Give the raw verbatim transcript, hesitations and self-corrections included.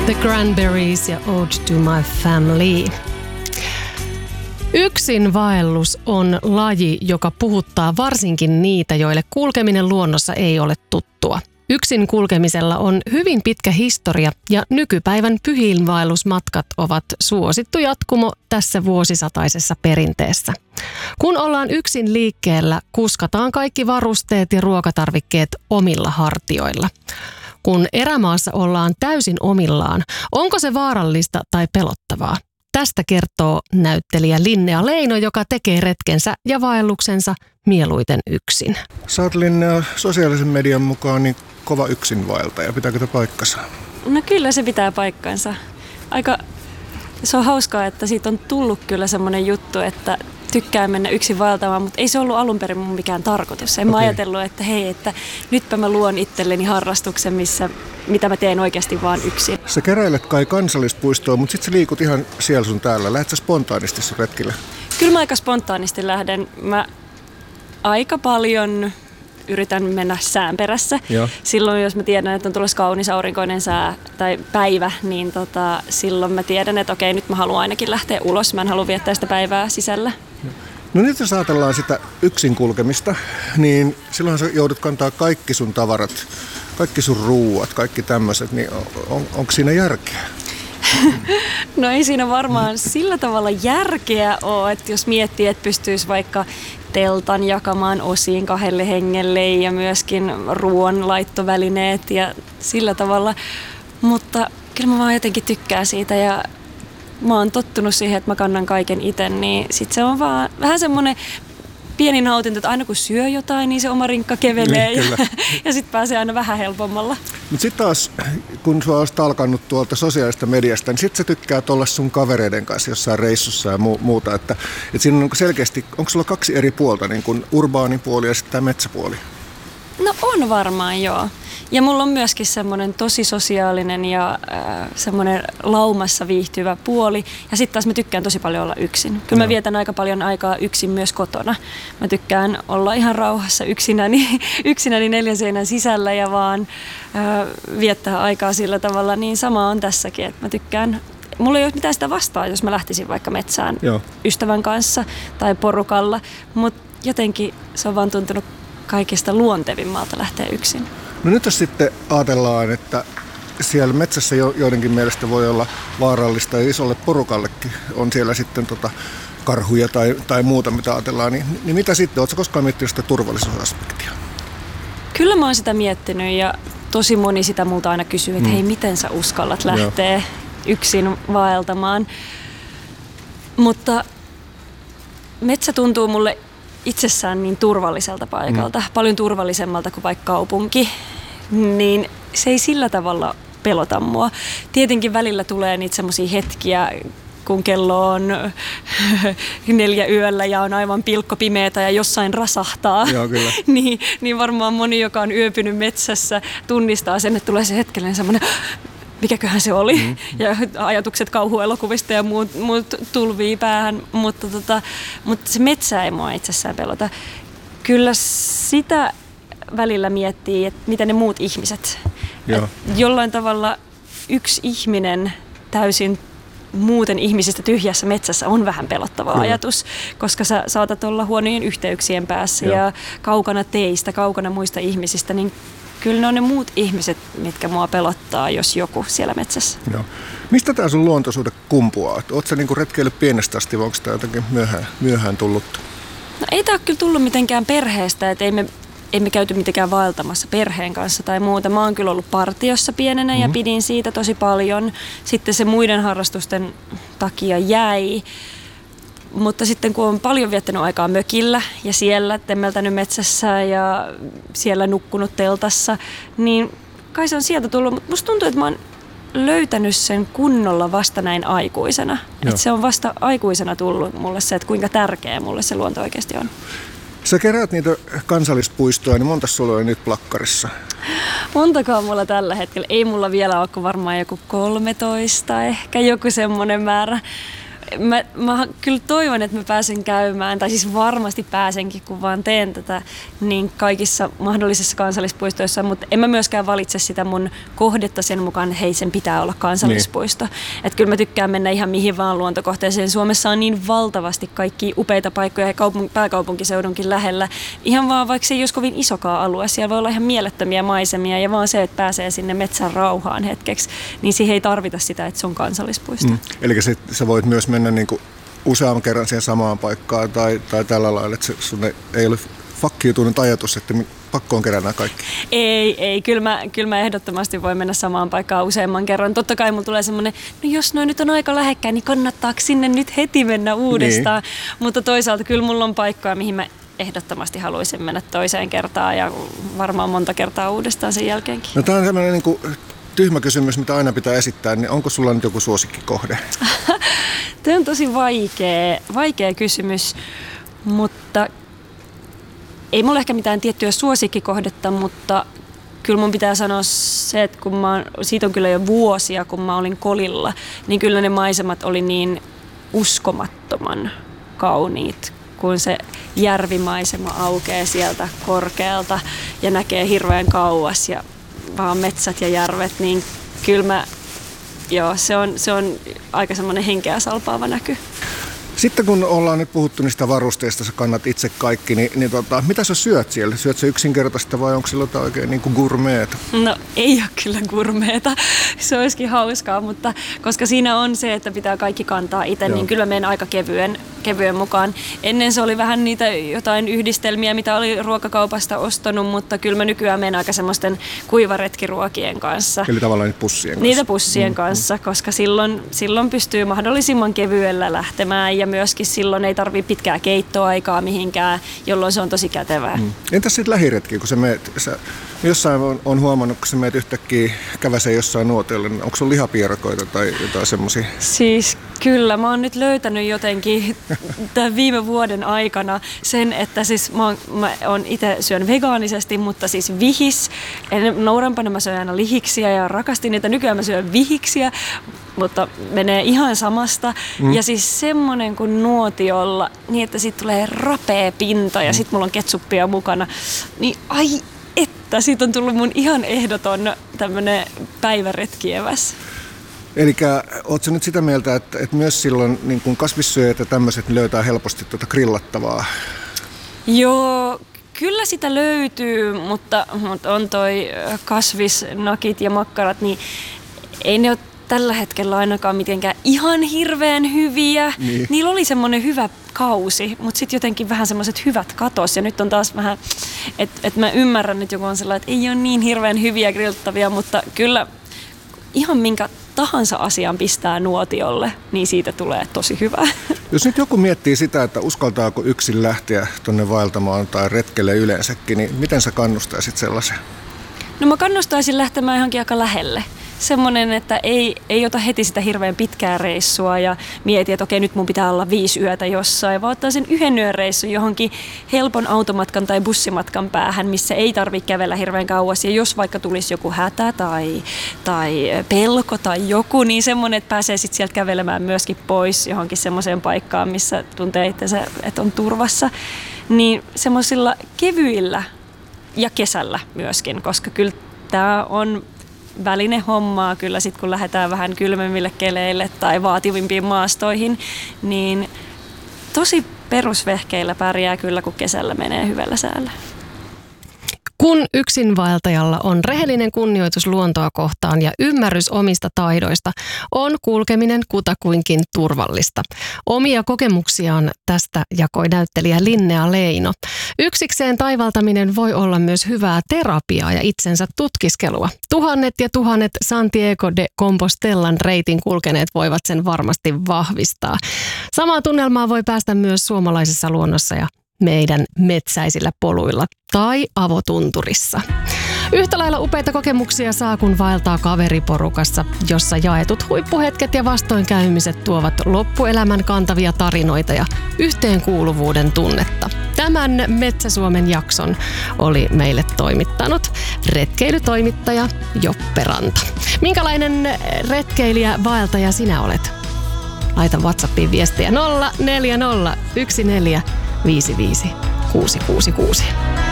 The Cranberries ja Ode to My Family. Yksinvaellus on laji, joka puhuttaa varsinkin niitä, joille kulkeminen luonnossa ei ole tuttua. Yksin kulkemisella on hyvin pitkä historia ja nykypäivän pyhiinvaellusmatkat ovat suosittu jatkumo tässä vuosisataisessa perinteessä. Kun ollaan yksin liikkeellä, kuskataan kaikki varusteet ja ruokatarvikkeet omilla hartioilla. Kun erämaassa ollaan täysin omillaan, onko se vaarallista tai pelottavaa? Tästä kertoo näyttelijä Linnea Leino, joka tekee retkensä ja vaelluksensa mieluiten yksin. Sä oot, Linnea, sosiaalisen median mukaan niin kova yksinvaeltaja. Pitääkö tämä paikkansa? No kyllä se pitää paikkansa. Aika, se on hauskaa, että siitä on tullut kyllä semmoinen juttu, että tykkää mennä yksin vaeltamaan, mutta ei se ollut alun perin mun mikään tarkoitus. En okay. mä ajatellut, että hei, että nytpä mä luon itselleni harrastuksen, missä, mitä mä teen oikeasti vaan yksin. Sä keräilet kai kansallispuistoa, mutta sit sä liikut ihan siellä sun täällä. Lähdet sä spontaanisti sun retkille? Kyllä mä aika spontaanisti lähden. Mä aika paljon yritän mennä sään perässä. Joo. Silloin, jos mä tiedän, että on tulossa kaunis aurinkoinen sää tai päivä, niin tota, silloin mä tiedän, että okei, nyt mä haluan ainakin lähteä ulos. Mä en halua viettää sitä päivää sisällä. No nyt jos ajatellaan sitä yksin kulkemista, niin silloin sä joudut kantaa kaikki sun tavarat, kaikki sun ruuat, kaikki tämmöiset, niin on, onko siinä järkeä? No ei siinä varmaan sillä tavalla järkeä ole, että jos miettii, että pystyisi vaikka teltan jakamaan osiin kahdelle hengelle ja myöskin ruoanlaittovälineet ja sillä tavalla, mutta kyllä mä vaan jotenkin tykkään siitä ja mä oon tottunut siihen, että mä kannan kaiken itse, niin sit se on vaan vähän semmoinen pieni nautinto, että aina kun syö jotain, niin se oma rinkka kevelee niin, ja, ja sitten pääsee aina vähän helpommalla. Mutta sitten taas, kun sua olet alkanut tuolta sosiaalista mediasta, niin sitten sä tykkäät olla sun kavereiden kanssa jossain reissussa ja mu- muuta. Että, että siinä on selkeästi, onko sulla kaksi eri puolta, niin kuin urbaani puoli ja sitten tämä metsäpuoli? No on varmaan joo. Ja mulla on myöskin semmoinen tosi sosiaalinen ja äh, semmoinen laumassa viihtyvä puoli. Ja sitten taas mä tykkään tosi paljon olla yksin. Kyllä mä vietän aika paljon aikaa yksin myös kotona. Mä tykkään olla ihan rauhassa yksinäni, yksinäni neljän seinän sisällä ja vaan äh, viettää aikaa sillä tavalla. Niin sama on tässäkin, että mä tykkään. Mulla ei ole mitään sitä vastaa, jos mä lähtisin vaikka metsään Joo. ystävän kanssa tai porukalla. Mutta jotenkin se on vaan tuntunut kaikista luontevimmalta lähteä yksin. No nyt jos sitten ajatellaan, että siellä metsässä jo, joidenkin mielestä voi olla vaarallista ja isolle porukallekin on siellä sitten tota karhuja tai, tai muuta, mitä ajatellaan, niin, niin mitä sitten? Oletko koskaan miettinyt sitä turvallisuusaspektia? Kyllä mä oon sitä miettinyt ja tosi moni sitä multa aina kysyy, että mm. hei, miten sä uskallat lähteä Joo. yksin vaeltamaan. Mutta metsä tuntuu mulle itsessään niin turvalliselta paikalta, mm. paljon turvallisemmalta kuin vaikka kaupunki, niin se ei sillä tavalla pelota mua. Tietenkin välillä tulee niitä semmoisia hetkiä, kun kello on neljä yöllä ja on aivan pilkkopimeätä ja jossain rasahtaa, Joo, kyllä. niin, niin varmaan moni, joka on yöpynyt metsässä, tunnistaa sen, että tulee se hetkellinen semmoinen mikäköhän se oli, mm. ja ajatukset kauhuelokuvista ja muut, muut tulvii päähän, mutta, tota, mutta se metsä ei mua itsessään pelota. Kyllä sitä välillä miettii, että mitä ne muut ihmiset. Jollain tavalla yksi ihminen täysin muuten ihmisistä tyhjässä metsässä on vähän pelottava Kyllä. ajatus, koska sä saatat olla huonojen yhteyksien päässä Joo. ja kaukana teistä, kaukana muista ihmisistä, niin kyllä ne on ne muut ihmiset, mitkä mua pelottaa, jos joku siellä metsässä. Joo. Mistä tämä sun luontoisuuden kumpuaa? Oletko sä niinku retkeillyt pienestä asti vai onko tämä jotenkin myöhään, myöhään tullut? No ei tämä ole kyllä tullut mitenkään perheestä, että ei me, ei me käyty mitenkään vaeltamassa perheen kanssa tai muuta. Mä oon kyllä ollut partiossa pienenä mm-hmm. ja pidin siitä tosi paljon. Sitten se muiden harrastusten takia jäi. Mutta sitten kun on paljon viettänyt aikaa mökillä ja siellä temmeltänyt metsässä ja siellä nukkunut teltassa, niin kai se on sieltä tullut. Mutta musta tuntuu, että mä oon löytänyt sen kunnolla vasta näin aikuisena. Että se on vasta aikuisena tullut mulle se, että kuinka tärkeä mulle se luonto oikeasti on. Sä keräät niitä kansallispuistoja, niin monta sulla on nyt plakkarissa? Montakaan mulla tällä hetkellä. Ei mulla vielä ole, kun varmaan joku kolmetoista ehkä, joku semmoinen määrä. Mä, mä kyllä toivon, että mä pääsen käymään, tai siis varmasti pääsenkin, kun vaan teen tätä, niin kaikissa mahdollisissa kansallispuistoissa, mutta en mä myöskään valitse sitä mun kohdetta sen mukaan, että hei, sen pitää olla kansallispuisto. Niin. Että kyllä mä tykkään mennä ihan mihin vaan luontokohteeseen. Suomessa on niin valtavasti kaikki upeita paikkoja ja kaupunk- pääkaupunkiseudunkin lähellä. Ihan vaan, vaikka se ei olisi kovin isokaan alue, siellä voi olla ihan mielettömiä maisemia ja vaan se, että pääsee sinne metsän rauhaan hetkeksi, niin siihen ei tarvita sitä, että se on kansallispuisto. Mm. Eli sä, sä voit myös mennä niin kuin useamman kerran siihen samaan paikkaan tai, tai tällä lailla, että sun ei, ei ole fakkiutunut ajatus, että pakko on kerää nämä kaikki. Ei, ei. Kyllä mä, kyllä mä ehdottomasti voin mennä samaan paikkaan useamman kerran. Totta kai mulla tulee semmoinen, no jos noin nyt on aika lähekkäin, niin kannattaako sinne nyt heti mennä uudestaan. Niin. Mutta toisaalta kyllä mulla on paikkoja, mihin mä ehdottomasti haluaisin mennä toiseen kertaan ja varmaan monta kertaa uudestaan sen jälkeenkin. No tämä on semmoinen niin kuin tyhmä kysymys, mitä aina pitää esittää, niin onko sulla nyt joku suosikkikohde? Tämä on tosi vaikea, vaikea kysymys, mutta ei mulla ehkä mitään tiettyä suosikkikohdetta, mutta kyllä mun pitää sanoa se, että kun mä, siitä on kyllä jo vuosia, kun mä olin Kolilla, niin kyllä ne maisemat oli niin uskomattoman kauniit, kun se järvimaisema aukeaa sieltä korkealta ja näkee hirveän kauas ja vaan metsät ja järvet, niin kyllä mä, joo, se on, se on aika semmoinen henkeä salpaava näky. Sitten kun ollaan nyt puhuttu niistä varusteista, sä kannat itse kaikki, niin, niin tota, mitä sä syöt siellä? Syöt sä yksinkertaista vai onko sillä jotain oikein niin kuin gourmeeta? No ei ole kyllä gourmeeta, se olisikin hauskaa, mutta koska siinä on se, että pitää kaikki kantaa itse, niin kyllä menen aika kevyen, kevyen mukaan. Ennen se oli vähän niitä jotain yhdistelmiä, mitä oli ruokakaupasta ostanut, mutta kyllä mä nykyään menen aika semmoisten kuivaretkiruokien kanssa. Eli tavallaan niitä pussien kanssa. Niitä pussien mm, kanssa, mm. koska silloin, silloin pystyy mahdollisimman kevyellä lähtemään ja myöskin silloin ei tarvitse pitkää keittoaikaa mihinkään, jolloin se on tosi kätevää. Mm. Entäs sitten lähiretki, kun sä meet, sä, jossain on, on huomannut, kun sä meet yhtäkkiä käväsee jossain nuotiolla, niin onko sulla lihapiirakoita tai jotain semmoisia? Siis kyllä, mä oon nyt löytänyt jotenkin tämän viime vuoden aikana sen, että siis mä oon, mä oon itse syön vegaanisesti, mutta siis vihis. Nuorempana mä söin aina lihiksiä ja rakastin niitä, nykyään mä syön vihiksiä, mutta menee ihan samasta. Mm. Ja siis semmonen kuin nuotiolla, niin että siitä tulee rapea pinta ja mm. sit mulla on ketsuppia mukana, niin ai että siitä on tullut mun ihan ehdoton tämmönen päiväretkieväs. Elikkä ootko sä nyt sitä mieltä, että, että myös silloin niin kun kasvissyöjät ja tämmöiset löytää helposti tuota grillattavaa? Joo, kyllä sitä löytyy, mutta, mutta on toi kasvisnakit ja makkarat, niin ei ne ole tällä hetkellä ainakaan mitenkään ihan hirveän hyviä. Niin. Niillä oli semmoinen hyvä kausi, mutta sitten jotenkin vähän semmoiset hyvät katos. Ja nyt on taas vähän, että et mä ymmärrän, että joku on sellainen, että ei ole niin hirveän hyviä grillattavia, mutta kyllä ihan minkä tahansa asian pistää nuotiolle, niin siitä tulee tosi hyvä. Jos nyt joku miettii sitä, että uskaltaako yksin lähteä tuonne vaeltamaan tai retkelle yleensäkin, niin miten sä kannustaisit sellaisen? No mä kannustaisin lähtemään johonkin aika lähelle. Semmoinen, että ei, ei ota heti sitä hirveän pitkää reissua ja mieti, että okei, nyt mun pitää olla viisi yötä jossain, vaan ottaa sen yhden yön reissun johonkin helpon automatkan tai bussimatkan päähän, missä ei tarvitse kävellä hirveän kauas. Ja jos vaikka tulisi joku hätä tai, tai pelko tai joku, niin semmoinen, että pääsee sitten sieltä kävelemään myöskin pois johonkin semmoiseen paikkaan, missä tuntee itsensä, että on turvassa. Niin semmoisilla kevyillä ja kesällä myöskin, koska kyllä tämä on väline hommaa kyllä sit kun lähdetään vähän kylmemmille keleille tai vaativimpiin maastoihin, niin tosi perusvehkeillä pärjää kyllä, kun kesällä menee hyvällä säällä. Kun yksinvaeltajalla on rehellinen kunnioitus luontoa kohtaan ja ymmärrys omista taidoista, on kulkeminen kutakuinkin turvallista. Omia kokemuksiaan tästä jakoi näyttelijä Linnea Leino. Yksikseen taivaltaminen voi olla myös hyvää terapiaa ja itsensä tutkiskelua. Tuhannet ja tuhannet Santiago de Compostellan reitin kulkeneet voivat sen varmasti vahvistaa. Samaa tunnelmaa voi päästä myös suomalaisessa luonnossa ja meidän metsäisillä poluilla tai avotunturissa. Yhtä lailla upeita kokemuksia saa, kun vaeltaa kaveriporukassa, jossa jaetut huippuhetket ja vastoinkäymiset tuovat loppuelämän kantavia tarinoita ja yhteenkuuluvuuden tunnetta. Tämän Metsä-Suomen jakson oli meille toimittanut retkeilytoimittaja Joppe Ranta. Minkälainen retkeilijä, vaeltaja sinä olet? laita WhatsAppiin viestiä nolla neljä nolla yksi neljä viisi viisi kuusi kuusi kuusi.